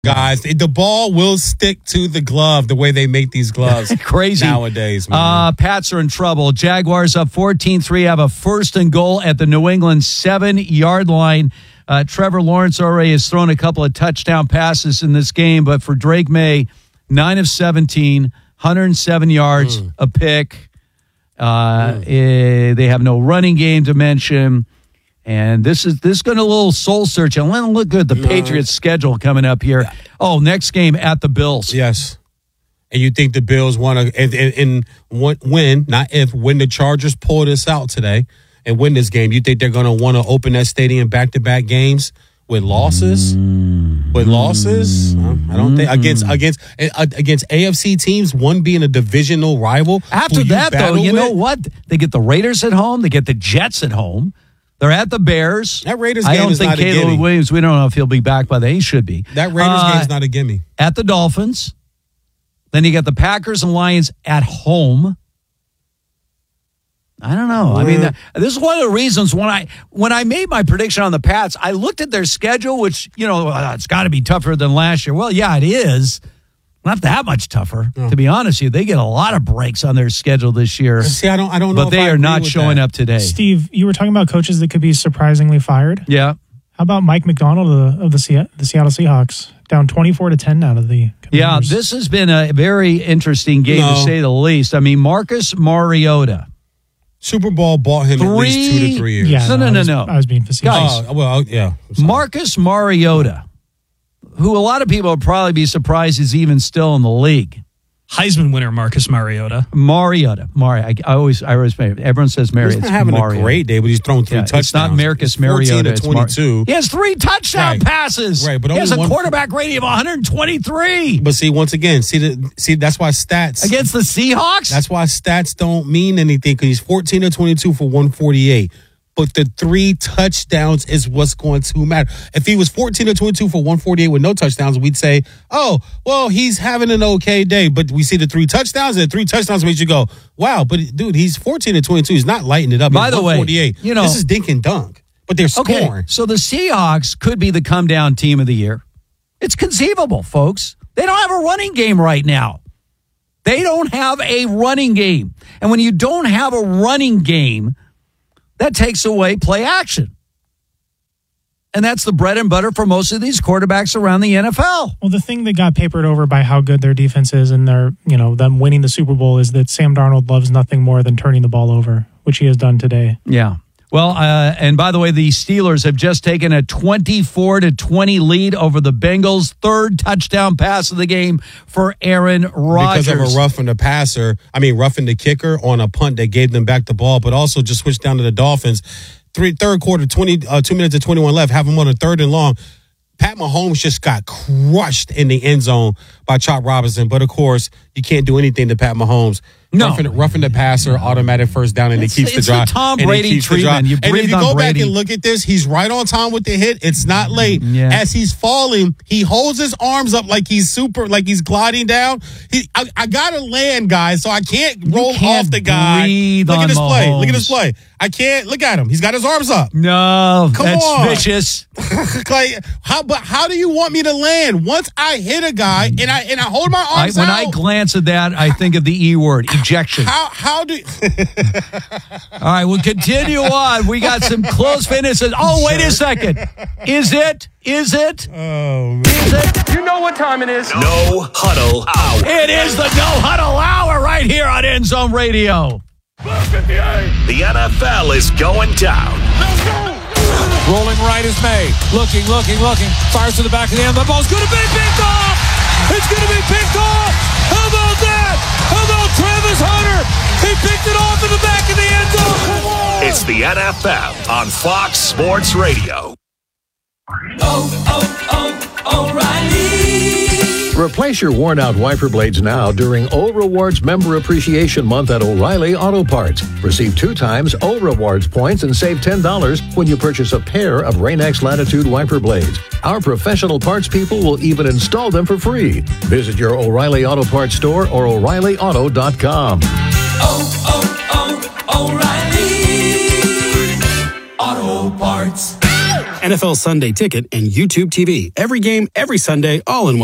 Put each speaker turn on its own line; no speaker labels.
Guys, the ball will stick to the glove the way they make these gloves.
Crazy
nowadays, man.
Pats are in trouble. Jaguars up 14-3, have a first and goal at the New England 7-yard line. Trevor Lawrence already has thrown a couple of touchdown passes in this game, but for Drake May, 9 of 17, 107 yards, a pick. They have no running game to mention. And this is going to a little soul searching. Look good. The Patriots schedule coming up here. Oh, next game at the Bills.
Yes. And you think the Bills want to win, not if, when the Chargers pull this out today and win this game, you think they're going to want to open that stadium back-to-back games with losses? With losses? I don't think against AFC teams, one being a divisional rival.
After that, though, you know what? They get the Raiders at home. They get the Jets at home. They're at the Bears.
That Raiders game is not a gimme.
I don't think Caleb Williams, we don't know if he'll be back by then. He should be.
That Raiders game is not a gimme.
At the Dolphins. Then you got the Packers and Lions at home. I don't know. I mean, this is one of the reasons when I made my prediction on the Pats, I looked at their schedule, which, it's got to be tougher than last year. Well, yeah, it is. Not that much tougher, to be honest with you. They get a lot of breaks on their schedule this year.
See, I don't know.
But they are not showing up today.
Steve, you were talking about coaches that could be surprisingly fired.
Yeah.
How about Mike McDonald of the Seattle Seahawks? Down 24-10 now to the Commanders.
Yeah, this has been a very interesting game, to say the least. I mean, Marcus Mariota.
Super Bowl bought him at least 2 to 3 years.
Yeah, no.
I was being facetious.
Yeah.
Marcus Mariota, who a lot of people would probably be surprised is even still in the league.
Heisman winner Marcus Mariota.
I always everyone says Mariota.
He's not having a great day, but he's thrown 3 touchdowns.
It's not Marcus Mariota.
14 to 22.
He has 3 touchdown passes.
Right, but
he has
only
a quarterback rating of 123.
But see, once again, that's why stats
against the Seahawks.
That's why stats don't mean anything, because he's 14 to 22 for 148. But the 3 touchdowns is what's going to matter. If he was 14 to 22 for 148 with no touchdowns, we'd say, oh, well, he's having an okay day. But we see the 3 touchdowns, and the 3 touchdowns makes you go, wow, but dude, he's 14 to 22. He's not lighting it up.
By the way,
this is dink and dunk. But they're scoring.
Okay, so the Seahawks could be the come-down team of the year. It's conceivable, folks. They don't have a running game right now. They don't have a running game. And when you don't have a running game, that takes away play action. And that's the bread and butter for most of these quarterbacks around the NFL.
Well, the thing that got papered over by how good their defense is and them winning the Super Bowl is that Sam Darnold loves nothing more than turning the ball over, which he has done today.
Yeah. Well, and by the way, the Steelers have just taken a 24-20 lead over the Bengals. 3rd touchdown pass of the game for Aaron Rodgers.
Because of a roughing the kicker on a punt that gave them back the ball, but also just switched down to the Dolphins. Third quarter, 2 minutes and 21 left, have them on a 3rd and long. Pat Mahomes just got crushed in the end zone by Chop Robinson. But, of course, you can't do anything to Pat Mahomes.
No.
Roughing the passer, automatic first down, and it keeps the drive.
It's the Tom Brady treatment.
And if you go back and look at this, he's right on time with the hit. It's not late.
Yeah.
As he's falling, he holds his arms up like he's gliding down. I got to land, guys, so I can't roll off the guy. Look at this play. Look at this play. I can't. Look at him. He's got his arms up.
No, that's vicious.
How do you want me to land? Once I hit a guy and I hold my arms
out. When I glance at that, I think of the E word, ejection.
How do
All right, we'll continue on. We got some close finishes. Oh, wait a second. Is it?
Oh, man.
Is it?
You know what time it is.
No Huddle Hour.
It is the No Huddle Hour right here on End Zone Radio.
The NFL is going down.
Let's go.
Rolling right is May. Looking. Fires to the back of the end. The ball's going to be picked off. It's going to be picked off. How about that? How about Travis Hunter? He picked it off in the back of the end zone.
It's the NFL on Fox Sports Radio.
O'Reilly. Replace your worn-out wiper blades now during O Rewards Member Appreciation Month at O'Reilly Auto Parts. Receive 2 times O Rewards points and save $10 when you purchase a pair of Rain-X Latitude wiper blades. Our professional parts people will even install them for free. Visit your O'Reilly Auto Parts store or O'ReillyAuto.com.
O'Reilly Auto Parts.
NFL Sunday Ticket, and YouTube TV. Every game, every Sunday, all in one.